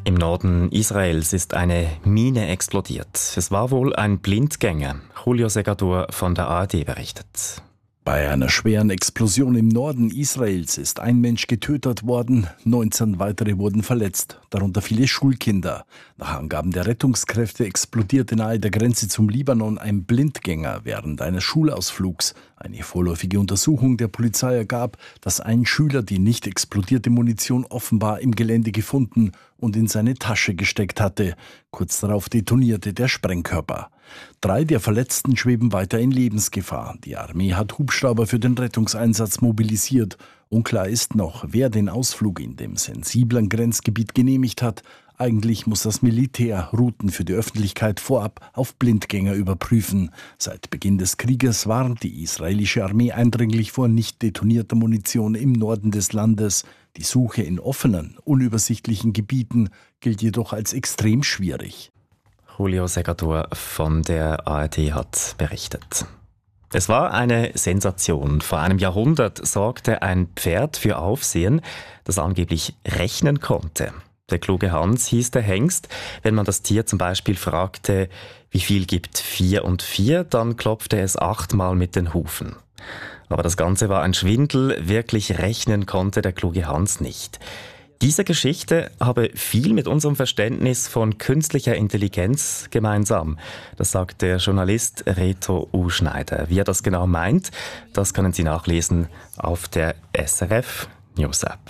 Im Norden Israels ist eine Mine explodiert. Es war wohl ein Blindgänger. Julio Segador von der ARD berichtet. Bei einer schweren Explosion im Norden Israels ist ein Mensch getötet worden, 19 weitere wurden verletzt, darunter viele Schulkinder. Nach Angaben der Rettungskräfte explodierte nahe der Grenze zum Libanon ein Blindgänger während eines Schulausflugs. Eine vorläufige Untersuchung der Polizei ergab, dass ein Schüler die nicht explodierte Munition offenbar im Gelände gefunden und in seine Tasche gesteckt hatte. Kurz darauf detonierte der Sprengkörper. 3 der Verletzten schweben weiter in Lebensgefahr. Die Armee hat Hubschrauber für den Rettungseinsatz mobilisiert. Unklar ist noch, wer den Ausflug in dem sensiblen Grenzgebiet genehmigt hat. Eigentlich muss das Militär Routen für die Öffentlichkeit vorab auf Blindgänger überprüfen. Seit Beginn des Krieges warnt die israelische Armee eindringlich vor nicht detonierter Munition im Norden des Landes. Die Suche in offenen, unübersichtlichen Gebieten gilt jedoch als extrem schwierig. Julio Segador von der ARD hat berichtet. Es war eine Sensation. Vor einem Jahrhundert sorgte ein Pferd für Aufsehen, das angeblich rechnen konnte. Der kluge Hans hieß der Hengst. Wenn man das Tier zum Beispiel fragte, wie viel gibt 4 und 4, dann klopfte es 8-mal mit den Hufen. Aber das Ganze war ein Schwindel. Wirklich rechnen konnte der kluge Hans nicht. Diese Geschichte habe viel mit unserem Verständnis von künstlicher Intelligenz gemeinsam. Das sagt der Journalist Reto Uschneider. Wie er das genau meint, das können Sie nachlesen auf der SRF News App.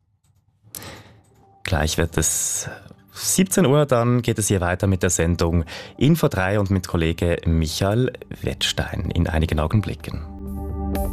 Gleich wird es 17 Uhr, dann geht es hier weiter mit der Sendung Info 3 und mit Kollege Michael Wettstein in einigen Augenblicken.